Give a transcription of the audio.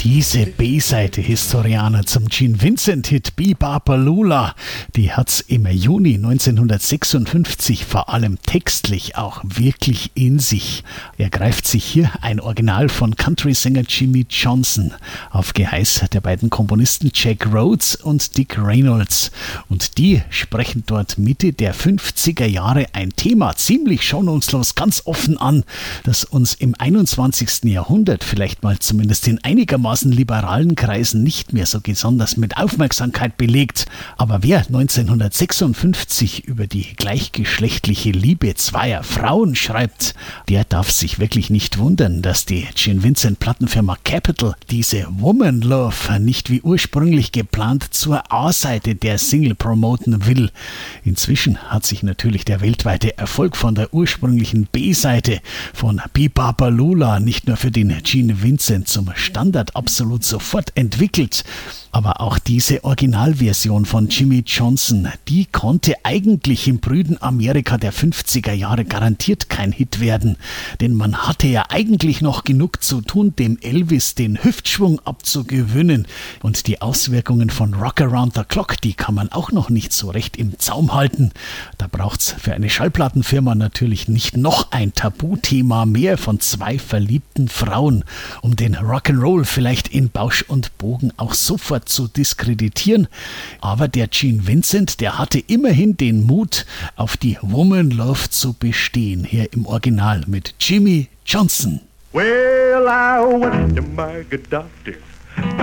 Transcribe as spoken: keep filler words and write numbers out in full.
Diese B-Seite Historianer zum Gene Vincent-Hit Be-Bop-A-Lula, die hat's im Juni neunzehnhundertsechsundfünfzig vor allem textlich auch wirklich in sich. Er greift sich hier ein Original von Country-Sänger Jimmy Johnson auf Geheiß der beiden Komponisten Jack Rhodes und Dick Reynolds. Und die sprechen dort Mitte der fünfziger Jahre ein Thema ziemlich schonungslos ganz offen an, das uns im einundzwanzigsten Jahrhundert vielleicht mal zumindest in einigermaßen liberalen Kreisen nicht mehr so besonders mit Aufmerksamkeit belegt. Aber wer neunzehnhundertsechsundfünfzig über die gleichgeschlechtliche Liebe zweier Frauen schreibt, der darf sich wirklich nicht wundern, dass die Gene Vincent Plattenfirma Capitol diese Woman Love nicht wie ursprünglich geplant zur A-Seite der Single promoten will. Inzwischen hat sich natürlich der weltweite Erfolg von der ursprünglichen B-Seite von Be-Bop-A-Lula nicht nur für den Gene Vincent zum Standard absolut sofort entwickelt. Aber auch diese Originalversion von Jimmy Johnson, die konnte eigentlich im prüden Amerika der fünfziger Jahre garantiert kein Hit werden. Denn man hatte ja eigentlich noch genug zu tun, dem Elvis den Hüftschwung abzugewöhnen. Und die Auswirkungen von Rock Around the Clock, die kann man auch noch nicht so recht im Zaum halten. Da braucht's für eine Schallplattenfirma natürlich nicht noch ein Tabuthema mehr von zwei verliebten Frauen, um den Rock'n'Roll vielleicht in Bausch und Bogen auch sofort zu diskreditieren. Aber der Gene Vincent, der hatte immerhin den Mut, auf die Woman Love zu bestehen. Hier im Original mit Jimmy Johnson. Well, I went to my good doctor.